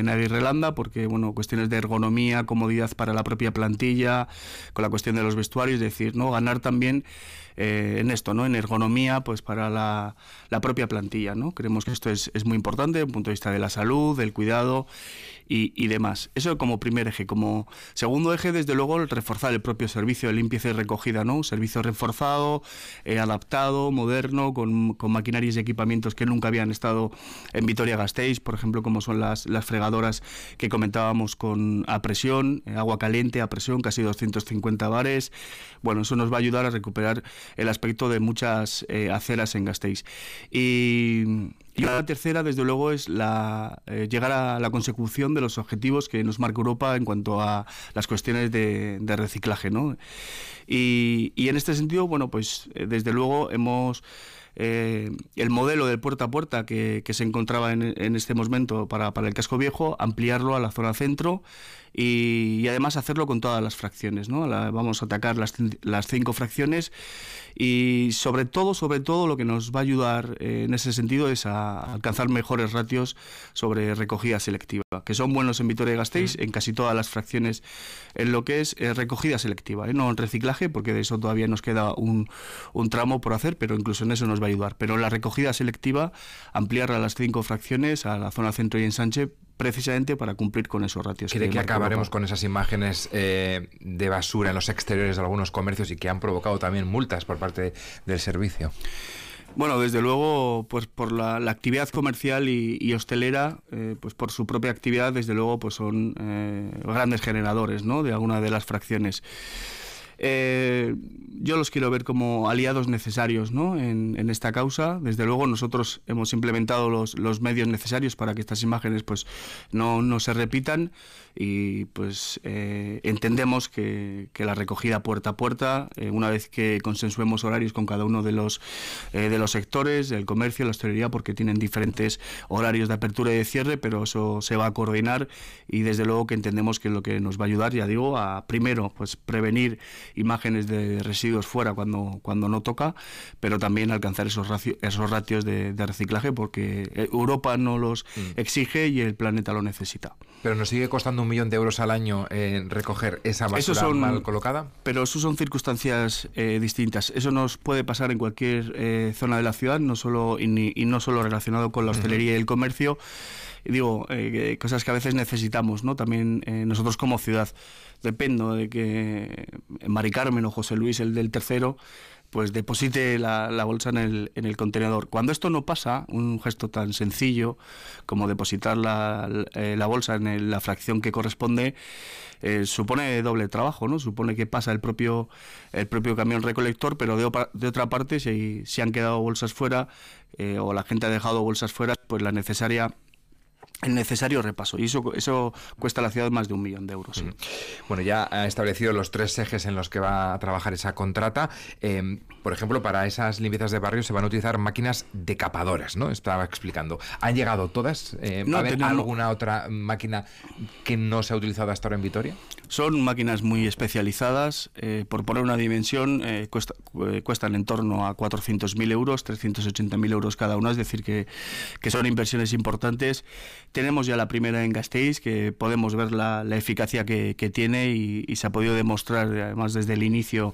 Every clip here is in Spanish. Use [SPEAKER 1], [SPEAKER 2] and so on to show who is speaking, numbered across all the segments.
[SPEAKER 1] Aguirre Landa, porque, bueno, cuestiones de ergonomía, comodidad para la propia plantilla, con la cuestión de los vestuarios, es decir, ¿no? Ganar también en esto, ¿no? En ergonomía, pues para la propia plantilla, ¿no? Creemos que esto es muy importante desde el punto de vista de la salud, del cuidado y demás. Eso como primer eje. Como segundo eje, desde luego, el reforzar el propio servicio de limpieza y recogida, ¿no? Un servicio reforzado, adaptado, moderno, con maquinarias y equipamientos que nunca habían estado en Vitoria-Gasteiz, por ejemplo, como son las fregadoras que comentábamos a presión, agua caliente a presión, casi 250 bares. Bueno, eso nos va a ayudar a recuperar el aspecto de muchas aceras en Gasteiz. Y la tercera, desde luego, es llegar a la consecución de los objetivos que nos marca Europa en cuanto a las cuestiones de reciclaje, ¿no? Y en este sentido, bueno, pues desde luego hemos... el modelo del puerta a puerta que se encontraba en este momento para el casco viejo, ampliarlo a la zona centro y además hacerlo con todas las fracciones, ¿no? Vamos a atacar las 5 fracciones y sobre todo lo que nos va a ayudar en ese sentido es a alcanzar mejores ratios sobre recogida selectiva, que son buenos en Vitoria-Gasteiz, en casi todas las fracciones en lo que es recogida selectiva, no en reciclaje, porque de eso todavía nos queda un tramo por hacer, pero incluso en eso nos va a ayudar. Pero la recogida selectiva, ampliarla a las 5 fracciones, a la zona centro y ensanche, precisamente para cumplir con esos ratios.
[SPEAKER 2] ¿Cree que acabaremos con esas imágenes de basura en los exteriores de algunos comercios y que han provocado también multas por parte del servicio?
[SPEAKER 1] Bueno, desde luego, pues por la actividad comercial y hostelera, pues por su propia actividad, desde luego, pues son grandes generadores, ¿no? De alguna de las fracciones. Yo los quiero ver como aliados necesarios, ¿no? en esta causa. Desde luego nosotros hemos implementado los medios necesarios para que estas imágenes pues no se repitan y pues entendemos que la recogida puerta a puerta, una vez que consensuemos horarios con cada uno de los sectores, el comercio, la hostelería, porque tienen diferentes horarios de apertura y de cierre, pero eso se va a coordinar y desde luego que entendemos que es lo que nos va a ayudar, ya digo, a primero pues prevenir imágenes de residuos fuera cuando no toca, pero también alcanzar esos ratios de reciclaje, porque Europa no los exige y el planeta lo necesita.
[SPEAKER 2] Pero nos sigue costando 1 millón de euros al año recoger esa basura mal colocada.
[SPEAKER 1] Pero eso son circunstancias distintas. Eso nos puede pasar en cualquier zona de la ciudad, no solo relacionado con la hostelería y el comercio. Digo, cosas que a veces necesitamos, ¿no? También nosotros como ciudad. Dependo de que Mari Carmen o José Luis, el del tercero, pues deposite la bolsa en el contenedor. Cuando esto no pasa, un gesto tan sencillo como depositar la bolsa en la fracción que corresponde, supone doble trabajo, ¿no? Supone que pasa el propio camión recolector, pero de otra parte, si han quedado bolsas fuera o la gente ha dejado bolsas fuera, pues el necesario repaso, y eso cuesta a la ciudad más de 1 millón de euros.
[SPEAKER 2] Bueno, ya ha establecido los 3 ejes en los que va a trabajar esa contrata. Por ejemplo, para esas limpiezas de barrio se van a utilizar máquinas decapadoras, ¿no? Estaba explicando. ¿Han llegado todas? ¿Hay alguna otra máquina que no se ha utilizado hasta ahora en Vitoria?
[SPEAKER 1] Son máquinas muy especializadas. Por poner una dimensión, cuestan en torno a 400.000 euros, 380.000 euros cada una, es decir, que son inversiones importantes. Tenemos ya la primera en Gasteiz, que podemos ver la eficacia que tiene y se ha podido demostrar, además, desde el inicio,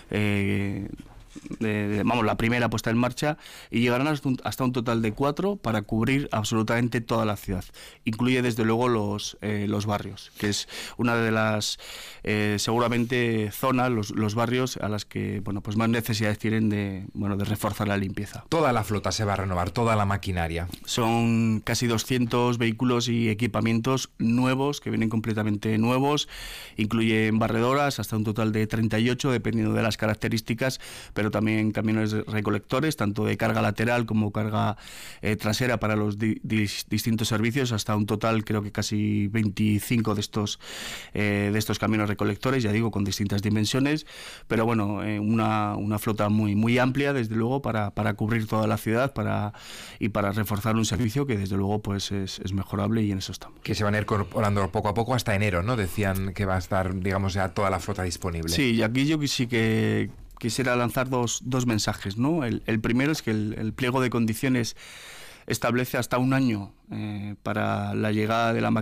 [SPEAKER 1] la primera puesta en marcha, y llegarán hasta un total de 4 para cubrir absolutamente toda la ciudad. Incluye desde luego los barrios, que es una de las seguramente zonas, los barrios a las que pues más necesidades tienen de reforzar la limpieza.
[SPEAKER 2] Toda la flota se va a renovar, toda la maquinaria.
[SPEAKER 1] Son casi 200 vehículos y equipamientos nuevos, que vienen completamente nuevos. Incluyen barredoras, hasta un total de 38, dependiendo de las características, pero también camiones recolectores, tanto de carga lateral como carga trasera para los distintos servicios, hasta un total creo que casi 25 de estos camiones recolectores, ya digo, con distintas dimensiones, pero bueno, una flota muy amplia, desde luego, para cubrir toda la ciudad y para reforzar un servicio que desde luego pues es mejorable, y en eso estamos.
[SPEAKER 2] Que se van a ir incorporando poco a poco hasta enero, ¿no? Decían que va a estar, digamos, ya toda la flota disponible.
[SPEAKER 1] Sí, y aquí yo sí que quisiera lanzar dos mensajes, ¿no? El primero es que el pliego de condiciones establece hasta 1 año para la llegada de la